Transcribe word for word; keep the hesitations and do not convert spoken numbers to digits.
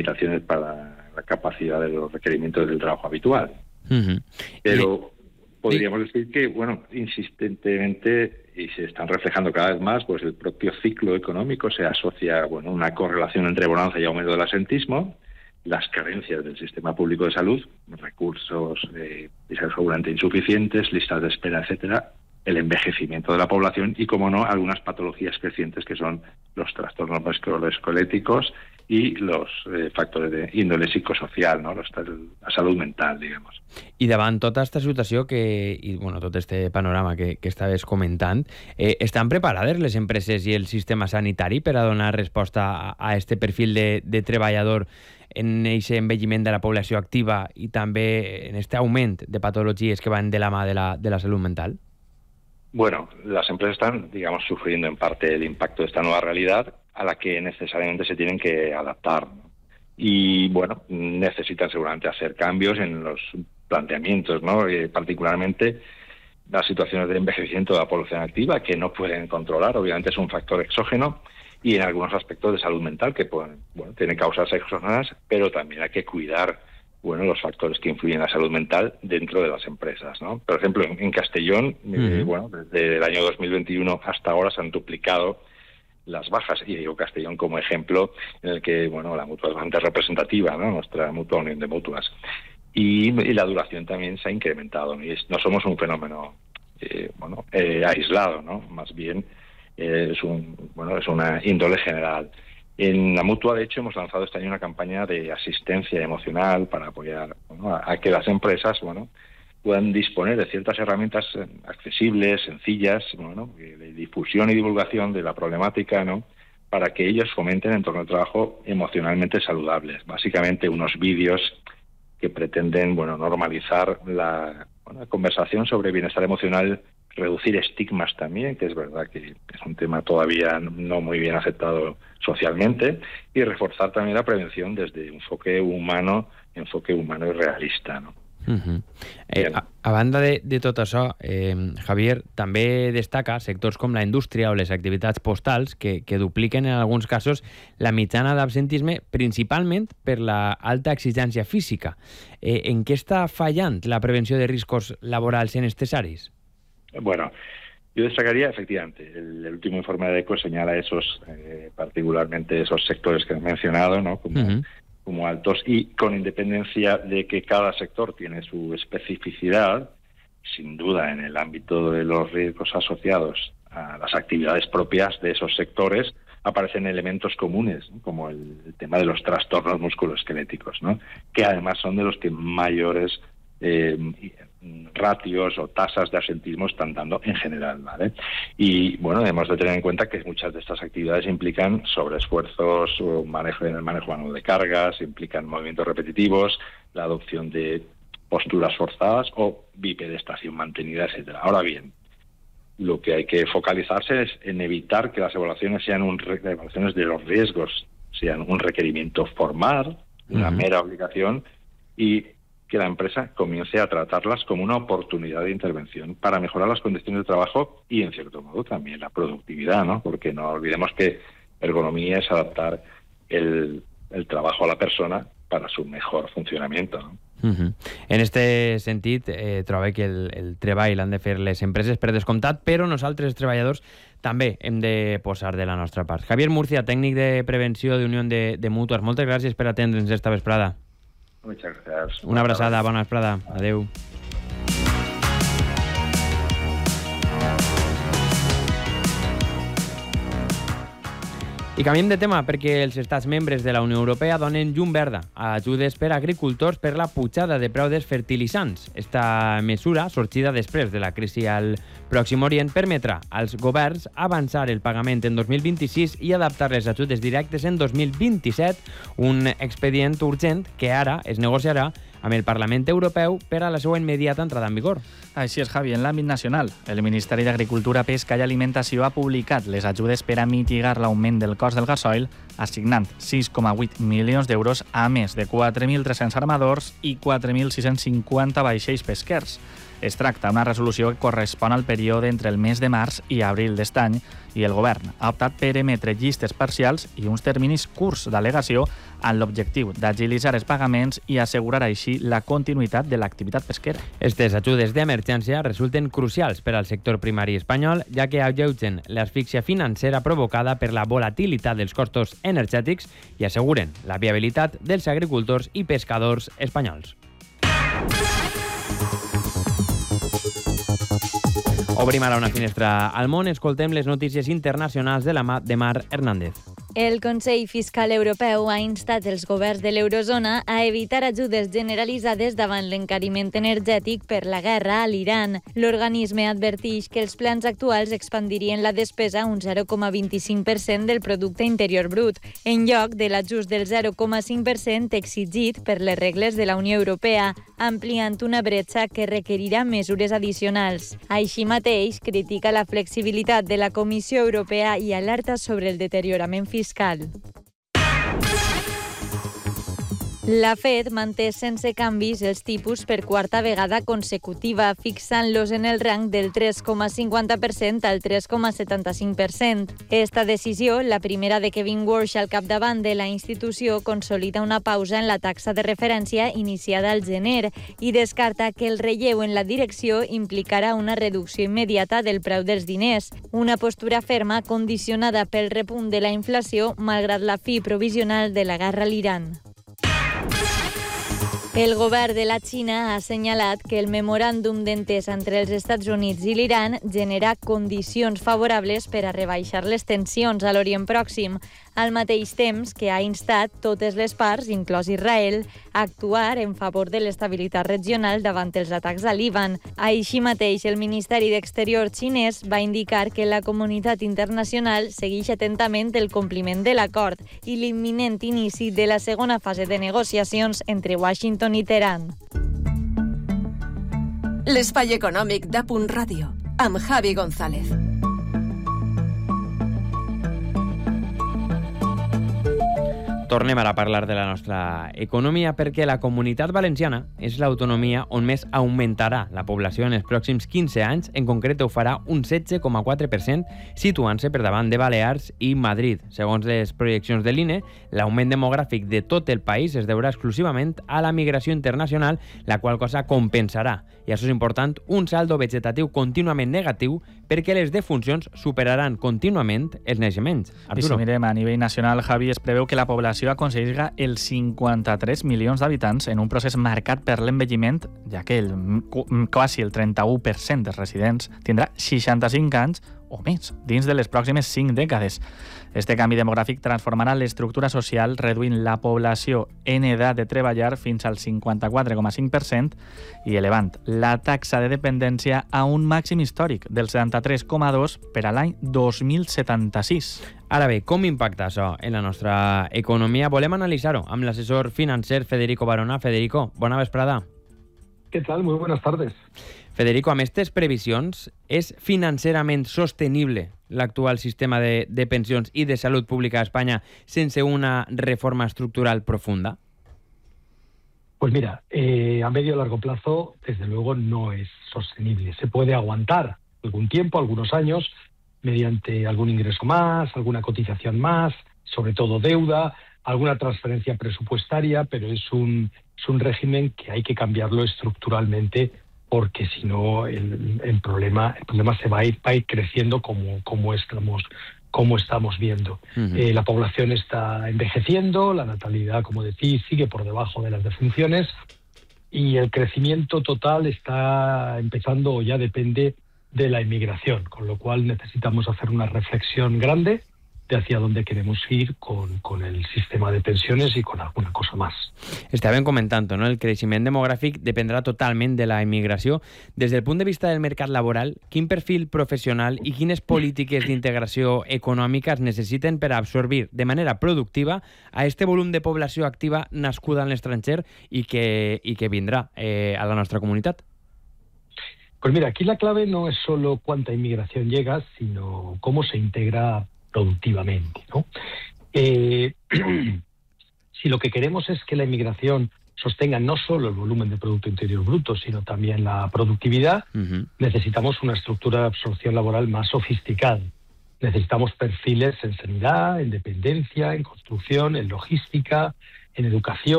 limitaciones para la capacidad de los requerimientos del trabajo habitual. Uh-huh. Pero podríamos decir que, bueno, insistentemente, y se están reflejando cada vez más, pues el propio ciclo económico se asocia, bueno, una correlación entre bonanza y aumento del asentismo, las carencias del sistema público de salud, recursos eh, seguramente insuficientes, listas de espera, etcétera, el envejecimiento de la población y, como no, algunas patologías crecientes que son los trastornos musculoesqueléticos y los eh, factores de índole psicosocial, no? Los, la salud mental, digamos. I davant tota aquesta situació que, i bueno, tot este panorama que, que estaves comentant, eh, estan preparades les empreses i el sistema sanitari per a donar resposta a, a este perfil de, de treballador en aquest envelliment de la població activa i també en este augment de patologies que van de la mà de la, de la salut mental? Bueno, las empresas están, digamos, sufriendo en parte el impacto de esta nueva realidad a la que necesariamente se tienen que adaptar, ¿no? Y, bueno, necesitan seguramente hacer cambios en los planteamientos, ¿no? Eh, particularmente las situaciones de envejecimiento de la población activa, que no pueden controlar, obviamente es un factor exógeno, y en algunos aspectos de salud mental, que pueden, bueno, tienen causas exógenas, pero también hay que cuidar, bueno, los factores que influyen en la salud mental dentro de las empresas, ¿no? Por ejemplo, en, en Castellón, uh-huh. eh, bueno, desde el año dos mil veintiuno hasta ahora se han duplicado las bajas, y digo Castellón como ejemplo, en el que, bueno, la mutua es bastante representativa, ¿no? Nuestra mutua unión de mutuas. Y, y la duración también se ha incrementado, ¿no? Y es, no somos un fenómeno, eh, bueno, eh, aislado, ¿no? Más bien eh, es un, bueno, es una índole general. En la mutua, de hecho, hemos lanzado este año una campaña de asistencia emocional para apoyar, bueno, a, a que las empresas, bueno, puedan disponer de ciertas herramientas accesibles, sencillas, bueno, de difusión y divulgación de la problemática, ¿no? Para que ellos fomenten entornos de trabajo emocionalmente saludables. Básicamente unos vídeos que pretenden, bueno, normalizar la, bueno, la conversación sobre bienestar emocional, reducir estigmas también, que es verdad que es un tema todavía no muy bien aceptado socialmente, y reforzar también la prevención desde un enfoque humano, enfoque humano y realista, ¿no? Uh-huh. eh, a, a banda de, de tot això, eh, Javier, també destaca sectors com la indústria o les activitats postals que, que dupliquen en alguns casos la mitjana d'absentisme, principalment per la alta exigència física. Eh, en què està fallant la prevenció de riscos laborals en aquestes àrees? Bueno, yo destacaría, efectivamente, el, el último informe de ECO señala esos, eh, particularmente esos sectores que he mencionado, ¿no? Como, uh-huh. como altos, y con independencia de que cada sector tiene su especificidad, sin duda en el ámbito de los riesgos asociados a las actividades propias de esos sectores, aparecen elementos comunes, ¿no? Como el, el tema de los trastornos musculoesqueléticos, ¿no? Que además son de los que mayores eh, ratios o tasas de absentismo están dando en general, ¿vale? Y bueno, hemos de tener en cuenta que muchas de estas actividades implican sobreesfuerzos, o manejo en el manejo manual de cargas, implican movimientos repetitivos, la adopción de posturas forzadas o bipedestación mantenida, etcétera. Ahora bien, lo que hay que focalizarse es en evitar que las evaluaciones sean un re- evaluaciones de los riesgos sean un requerimiento formal, una uh-huh. mera obligación, y que la empresa comience a tratarlas como una oportunidad de intervención para mejorar las condiciones de trabajo y, en cierto modo, también la productividad, ¿no? Porque no olvidemos que ergonomía es adaptar el, el trabajo a la persona para su mejor funcionamiento, ¿no? Uh-huh. En este sentit, eh, trobo que el, el treball l'han de fer les empreses per descomptat, però nosaltres, treballadors, també hem de posar de la nostra part. Javier Murcia, tècnic de prevenció d'Unió de, de Mútues, moltes gràcies per atendre'ns esta vesprada. Muchas gracias. Una abraçada, bona vesprada. Adéu. I canviem de tema perquè els estats membres de la Unió Europea donen llum verda a ajudes per a agricultors per la pujada de preu dels fertilitzants. Esta mesura, sorgida després de la crisi al Pròxim Orient, permetrà als governs avançar el pagament en dos mil vint-i-sis i adaptar les ajudes directes en dos mil vint-i-set, un expedient urgent que ara es negociarà amb el Parlament Europeu per a la seva immediata entrada en vigor. Així és, Javi. En l'àmbit nacional, el Ministeri d'Agricultura, Pesca i Alimentació ha publicat les ajudes per a mitigar l'augment del cost del gasoil, assignant sis coma vuit milions d'euros a més de quatre mil tres-cents armadors i quatre mil sis-cents cinquanta vaixells pesquers. Es tracta d'una resolució que correspon al període entre el mes de març i abril d'est any i el govern ha optat per emetre llistes parcials i uns terminis curts d'al·legació amb l'objectiu d'agilitzar els pagaments i assegurar així la continuïtat de l'activitat pesquera. Estes ajudes d'emergència resulten crucials per al sector primari espanyol, ja que alleugen l'asfíxia financera provocada per la volatilitat dels costos energètics i asseguren la viabilitat dels agricultors i pescadors espanyols. Obrim ara una finestra al món, escoltem les notícies internacionals de la mà de Mar Hernández. El Consell Fiscal Europeu ha instat els governs de l'eurozona a evitar ajudes generalitzades davant l'encariment energètic per la guerra a l'Iran. L'organisme adverteix que els plans actuals expandirien la despesa un zero coma vint-i-cinc per cent del producte interior brut, en lloc de l'ajust del zero coma cinc per cent exigit per les regles de la Unió Europea, ampliant una bretxa que requerirà mesures addicionals. Així mateix, critica la flexibilitat de la Comissió Europea i alerta sobre el deteriorament fiscal. fiscal. La Fed manté sense canvis els tipus per quarta vegada consecutiva, fixant-los en el rang del tres coma cinquanta per cent al tres coma setanta-cinc per cent. Esta decisió, la primera de Kevin Warsh al capdavant de la institució, consolida una pausa en la taxa de referència iniciada al gener i descarta que el relleu en la direcció implicarà una reducció immediata del preu dels diners, una postura ferma condicionada pel repunt de la inflació malgrat la fi provisional de la guerra a l'Iran. El govern de la Xina ha assenyalat que el memoràndum d'entesa entre els Estats Units i l'Iran genera condicions favorables per a rebaixar les tensions a l'Orient Pròxim, al mateix temps que ha instat totes les parts, inclòs Israel, a actuar en favor de l'estabilitat regional davant els atacs a Líban. Així mateix, el Ministeri d'Exterior xinès va indicar que la comunitat internacional segueix atentament el compliment de l'acord i l'imminent inici de la segona fase de negociacions entre Washington i Teheran. L'espai econòmic d'A Punt Ràdio, amb Javi González. Tornem ara a parlar de la nostra economia perquè la Comunitat Valenciana és l'autonomia on més augmentarà la població en els pròxims quinze anys. En concret, ho farà un setze coma quatre per cent, situant-se per davant de Balears i Madrid. Segons les projeccions de l'I N E, l'augment demogràfic de tot el país es deurà exclusivament a la migració internacional, la qual cosa compensarà, i això és important, un saldo vegetatiu contínuament negatiu perquè les defuncions superaran contínuament els naixements. I si mirem a nivell nacional, Javi, es preveu que la població aconseguirà els cinquanta-tres milions d'habitants en un procés marcat per l'envelliment, ja que el, quasi el trenta-u per cent dels residents tindrà seixanta-cinc anys o més dins de les pròximes cinc dècades. Este canvi demogràfic transformarà l'estructura social, reduint la població en edat de treballar fins al cinquanta-quatre coma cinc per cent i elevant la taxa de dependència a un màxim històric del setanta-tres coma dos per a l'any dos mil setanta-sis. Ara bé, com impacta això en la nostra economia? Volem analitzar-ho amb l'assessor financer Federico Barona. Federico, bona vesprada. ¿Qué tal? Muy buenas tardes. Federico, amb aquestes previsions, és financerament sostenible l'actual sistema de, de pensions i de salut pública a Espanya sense una reforma estructural profunda? Pues mira, eh, a medio y largo plazo, desde luego, no es sostenible. Se puede aguantar algún tiempo, algunos años, mediante algún ingreso más, alguna cotización más, sobre todo deuda, alguna transferencia presupuestaria, pero es un, es un régimen que hay que cambiarlo estructuralmente, porque si no el, el, problema, el problema se va a ir, va a ir creciendo como, como, estamos, como estamos viendo. Uh-huh. Eh, la población está envejeciendo, la natalidad, como decís, sigue por debajo de las defunciones y el crecimiento total está empezando o ya depende de la inmigración, con lo cual necesitamos hacer una reflexión grande de hacia dónde queremos ir con, con el sistema de pensiones y con alguna cosa más. Estàvem comentant, no? El creixement demogràfic dependrà totalment de la immigració. Des del punt de vista del mercat laboral, quin perfil professional i quines polítiques d'integració econòmica es necessiten per absorbir de manera productiva a este volum de població activa nascuda en l'estranger i que, i que vindrà eh, a la nostra comunitat? Pues mira, aquí la clave no es solo cuánta inmigración llega, sino cómo se integra productivamente, ¿no? Eh, si lo que queremos es que la inmigración sostengan no solo el volumen de Producto Interior Bruto, sino también la productividad, uh-huh. necesitamos una estructura de absorción laboral más sofisticada. Necesitamos perfiles en sanidad, en dependencia, en construcción, en logística, en educación.